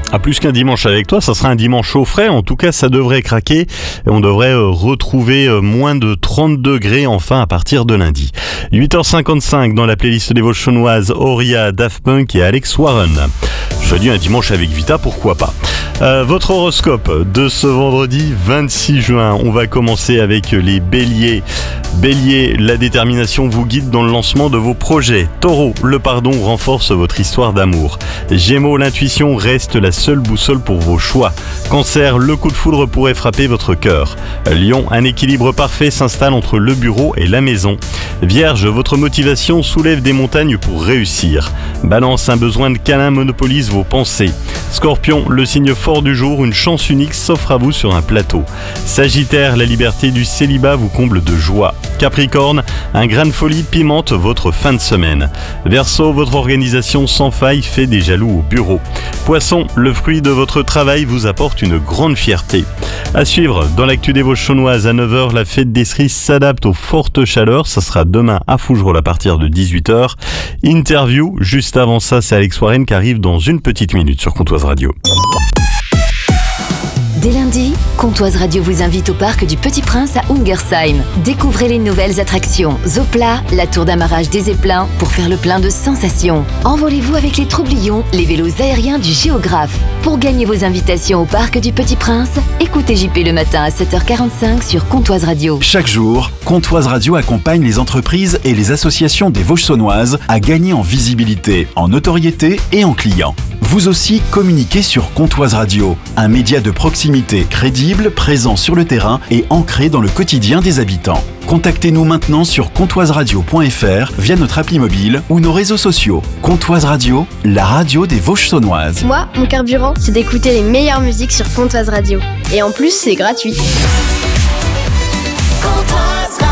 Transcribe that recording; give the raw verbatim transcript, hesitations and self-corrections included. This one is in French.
Ah, plus qu'un dimanche avec toi, ça sera un dimanche au frais. En tout cas, ça devrait craquer et on devrait euh, retrouver euh, moins de trente degrés enfin à partir de lundi. huit heures cinquante-cinq dans la playlist des Vosges chaunoises, Auria, Daft Punk et Alex Warren. Je dis un dimanche avec Vita, pourquoi pas. Euh, votre horoscope de ce vendredi vingt-six juin. On va commencer avec les béliers. Bélier, la détermination vous guide dans le lancement de vos projets. Taureau, le pardon renforce votre histoire d'amour. Gémeaux, l'intuition reste la seule boussole pour vos choix. Cancer, le coup de foudre pourrait frapper votre cœur. Lion, un équilibre parfait s'installe entre le bureau et la maison. Vierge, votre motivation soulève des montagnes pour réussir. Balance, un besoin de câlin monopolise vos pensées. Scorpion, le signe fort du jour, une chance unique s'offre à vous sur un plateau. Sagittaire, la liberté du célibat vous comble de joie. Capricorne, un grain de folie pimente votre fin de semaine. Verseau, votre organisation sans faille fait des jaloux au bureau. Poisson, le fruit de votre travail vous apporte une grande fierté. À suivre, dans l'actu des Vosges chaunoises à neuf heures, la fête des cerises s'adapte aux fortes chaleurs. Ça sera demain à Fougerolles à partir de dix-huit heures. Interview, juste avant ça, c'est Alex Warren qui arrive dans une petite minute sur Comtoise Radio. Dès lundi, Comtoise Radio vous invite au parc du Petit Prince à Ungersheim. Découvrez les nouvelles attractions Zopla, la tour d'amarrage des Zeppelins pour faire le plein de sensations. Envolez-vous avec les troublions, les vélos aériens du géographe. Pour gagner vos invitations au parc du Petit Prince, écoutez J P le matin à sept heures quarante-cinq sur Comtoise Radio. Chaque jour, Comtoise Radio accompagne les entreprises et les associations des Vosges saunoises à gagner en visibilité, en notoriété et en clients. Vous aussi, communiquez sur Comtoise Radio, un média de proximité crédible, présent sur le terrain et ancré dans le quotidien des habitants. Contactez-nous maintenant sur comtoise radio point f r via notre appli mobile ou nos réseaux sociaux. Comtoise Radio, la radio des Vosges saunoises. Moi, mon carburant, c'est d'écouter les meilleures musiques sur Comtoise Radio. Et en plus, c'est gratuit. Comtoise Radio.